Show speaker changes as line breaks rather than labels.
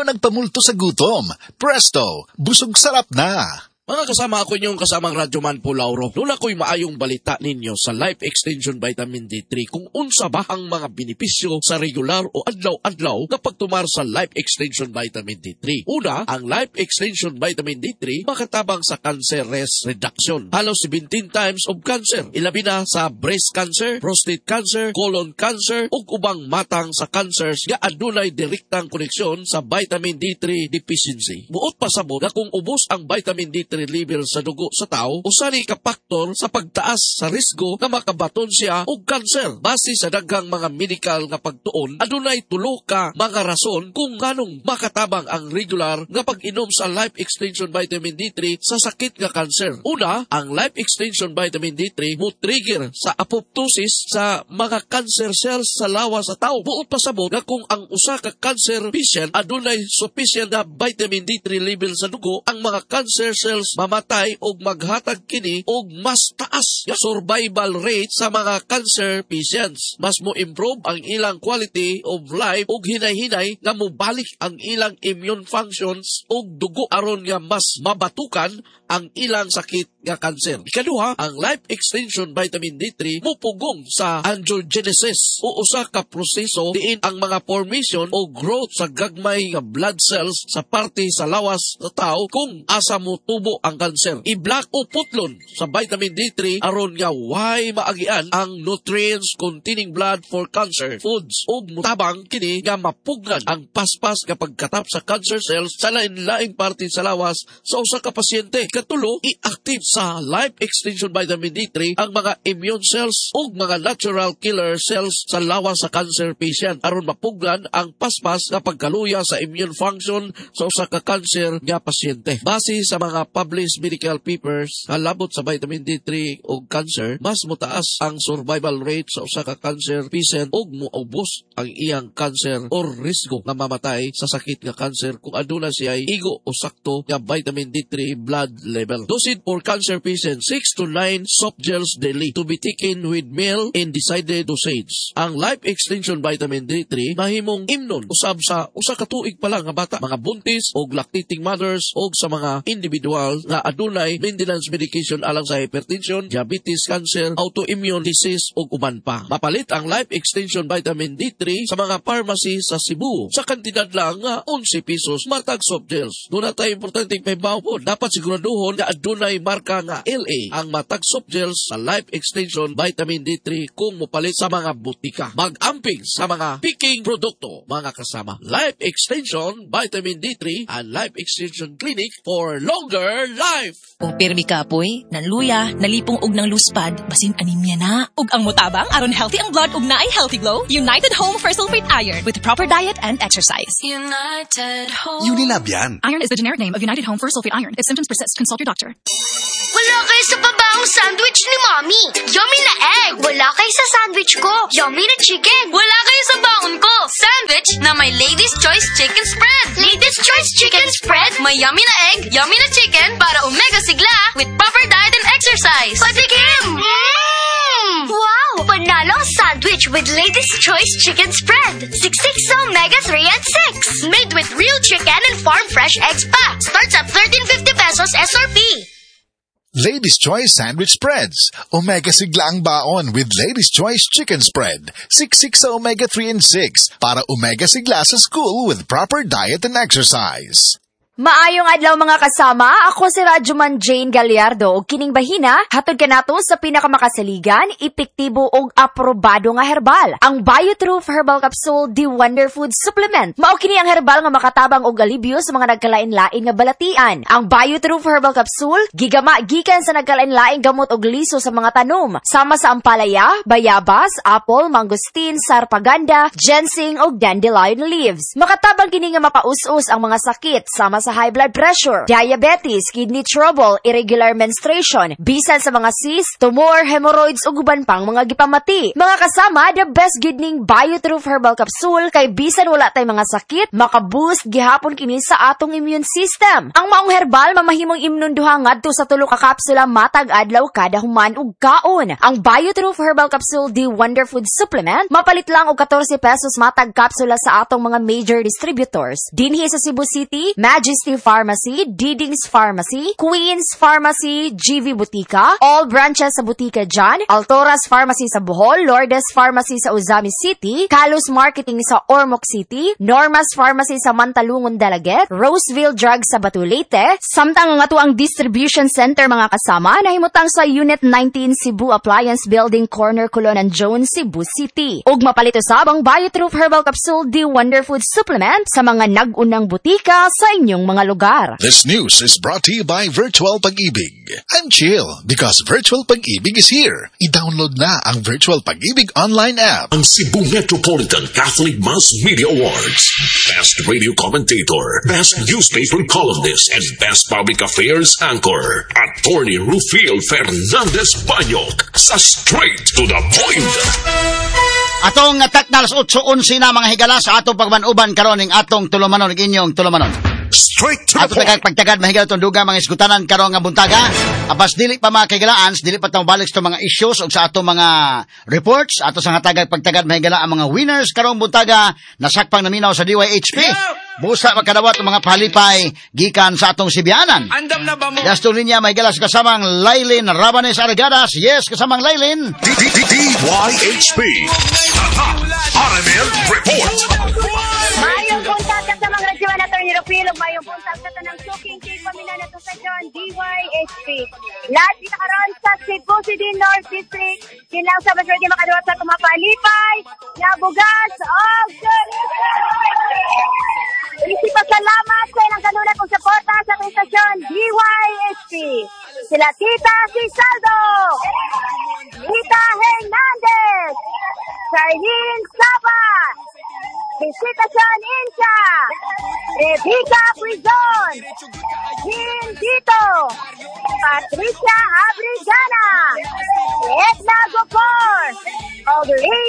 na nagpamulto sa gutom. Presto, busog sarap na!
Mga kasama, ako inyong kasamang Radyoman po Lauro. Lula ko'y maayong balita ninyo sa Life Extension Vitamin D3 kung unsa ba ang mga benepisyo sa regular o adlaw-adlaw kapag tumar sa Life Extension Vitamin D3. Una, ang Life Extension Vitamin D3 makatabang sa cancer risk reduction. Halos 17 times of cancer. Ilabi na sa breast cancer, prostate cancer, colon cancer, ug ubang matang sa cancers nga adunay direktang koneksyon sa vitamin D3 deficiency. Buot pa sabot na kung ubos ang vitamin D3 level sa dugo sa tao, usani ka faktor sa pagtaas sa risgo na makabaton siya og kanser. Base sa daghang mga medical nga pagtuon, adunay tulo ka mga rason kung nganong makatabang ang regular nga pag-inom sa Life Extension Vitamin D3 sa sakit nga kanser. Una, ang Life Extension Vitamin D3 mo trigger sa apoptosis sa mga cancer cells sa lawas sa tao. Buot pasabot nga kung ang usa ka cancer patient adunay sufficient na vitamin D3 level sa dugo, ang mga cancer cells mamatay og maghatag kini og mas taas nga survival rate sa mga cancer patients. Mas mo improve ang ilang quality of life og hinay-hinay nga mobalik ang ilang immune functions og dugo aron nga mas mabatukan ang ilang sakit nga cancer. Ikaduha, ang Life Extension Vitamin D3 mupugong sa angiogenesis o usa ka proseso diin ang mga formation o growth sa gagmay nga blood cells sa parte sa lawas sa tao kung asa mo tubo ang cancer. I-block o putlon sa vitamin D3 aron nga way maagian ang nutrients containing blood for cancer foods ug mutabang kini nga mapugnan ang paspas nga pagkatap sa cancer cells sa lain-laing parte sa lawas sa usa ka pasyente. Katulo, i-active sa Life Extension Vitamin D3 ang mga immune cells ug mga natural killer cells sa lawas sa cancer patient aron mapugnan ang paspas nga pagkaluya sa immune function sa usa ka cancer nga pasyente. Base sa mga published medical papers halabot sa vitamin D3 ug cancer, mas mutaas ang survival rate sa usa ka cancer patient ug moubos ang iyang cancer or risgo nga mamatay sa sakit nga cancer kung aduna siya igo o sakto nga vitamin D3 blood level. Dosage for cancer patient 6 to 9 soft gels daily to be taken with meal in decided dosage. Ang Life Extension Vitamin D3 mahimong imnon usab sa usa ka tuig pa lang nga bata, mga buntis ug lactating mothers ug sa mga individual nga adunay maintenance medication alang sa hypertension, diabetes, cancer, autoimmune disease ug uban pa. Mapalit ang Life Extension Vitamin D3 sa mga pharmacy sa Cebu sa kantidad lang nga 11 pesos matag soft gels. Doon na tayo importante paibaw po. Dapat siguraduhon nga adunay marka nga LA ang matag soft gels sa Life Extension Vitamin D3 kung mopalit sa mga butika. Mag-amping sa mga picking produkto, mga kasama. Life Extension Vitamin D3 and Life Extension Clinic for longer life.
Kung pirmi ka apoy, nanluya, nalipong og ng luspad, basin anemia na. Ug ang mutabang aron healthy ang blood ug naay healthy glow, United Home for Sulfate Iron with proper diet and exercise.
United Home.
Unilab yan.
Iron is the generic name of United Home for Sulfate Iron. If symptoms persist, consult your doctor.
Wala kayo sa babawang sandwich ni Mommy. Yummy na egg. Wala kayo sa sandwich ko. Yummy na chicken. Wala kayo sa baon ko. Sandwich na may Lady's Choice Chicken Spread. Lady's Choice Chicken Spread? May yummy na egg, yummy na chicken para omega sigla with proper diet and exercise. Patikim! Wow! Panalo ang sandwich with Lady's Choice Chicken Spread. 66 omega 3 and 6. Made with real chicken and farm fresh eggs pa. Starts at 13.50 pesos SRP.
Ladies' Choice Sandwich Spreads. Omega sigla ang baon with Ladies' Choice Chicken Spread. 66 sa omega 3 and 6 para omega sigla sa school with proper diet and exercise.
Maayong adlaw mga kasama, ako si Radyoman Jane Gallardo ug kining bahina hatod kanato sa pinakamakasaligan, epektibo ug aprobado nga herbal, ang Biotroof Herbal Capsule The Wonder Food Supplement. Mao kini ang herbal nga makatabang og alibyo sa mga nagkalain-lain nga balatian. Ang Biotroof Herbal Capsule gigama gikan sa nagkalain-laing gamot og liso sa mga tanom, sama sa ampalaya, bayabas, apple, mangosteen, sarpaganda, ginseng ug dandelion leaves. Makatabang kini nga mapaus-us ang mga sakit sama sa high blood pressure, diabetes, kidney trouble, irregular menstruation, bisan sa mga cyst, tumor, hemorrhoids ug uban pang mga gipamati. Mga kasama, the best good ning BioTruth Herbal Capsule kay bisan wala tay mga sakit, makaboost gihapon kini sa atong immune system. Ang maong herbal mamahimong imnunduha ngadto sa 3 ka kapsula matag adlaw kada human ug kaon. Ang BioTruth Herbal Capsule The Wonder Food Supplement mapalit lang og 14 pesos matag kapsula sa atong mga major distributors. Dinhi sa Cebu City, Majesty Pharmacy, Diding's Pharmacy, Queen's Pharmacy, GV Butika, all branches sa Butika John, Altoras Pharmacy sa Bohol, Lourdes Pharmacy sa Uzami City, Kalos Marketing sa Ormoc City, Normas Pharmacy sa Mantalungon Dalaget, Roseville Drug sa Batu Leyte, samtang nga to ang distribution center mga kasama nahimutang sa Unit 19 Cebu Appliance Building Corner Colonan Jones, Cebu City. Ug mapalit usab ang BioTruth Herbal Capsule The Wonder Food Supplement sa mga nag-unang butika sa inyong mga lugar.
This news is brought to you by Virtual Pag-ibig. I'm chill because Virtual Pag-ibig is here. I-download na ang Virtual Pag-ibig online app.
Ang Cebu Metropolitan Catholic Mass Media Awards. Best Radio Commentator, Best Newspaper Columnist, and Best Public Affairs Anchor. Attorney Rufil Fernandez Banyok sa Straight to the Point.
Atong taknal sa 8:11 na mga higala sa atong pagmanuban karon ning atong tulumanon ug inyong tulumanon.
Straight to the
Ato
Point.
pagtagad mahigala tong duga mga iskutanan karon nga buntaga. Apas dili pa mga kaigalaan, dili pa ta mabalik sa mga issues ug sa atong mga reports, ato sa hatagag pagtagad mahigala ang mga winners karong buntaga nasakpang naminaw sa DYHP. Busa magkadawat ang mga palipay gikan sa atong Sibianan.
Andam na ba mo?
Yasto niya mahigala sa kasamang Lailin Rabanes Argadas. Yes, kasamang Lailin.
DYHP. RML Report.
Mayong buntag ka sa mga radyoan na Atty. Rufil ug mayong buntag sa tanang suking kay pamilya nato sa John DYHP. Lahat kita karon sa Cebu City North District. Kinang sa basyo di makadawat sa tumapalipay, nabugas og Isipasalamat sa ilang kanunat kong suporta sa ating stasyon DYHP. Sila Tita Cisaldo, Tita Hernandez, Charlene Saba, Visitacion Incha, Rebecca Quizon, Jean Dito, Patricia Abrigana, Edna Gopor, og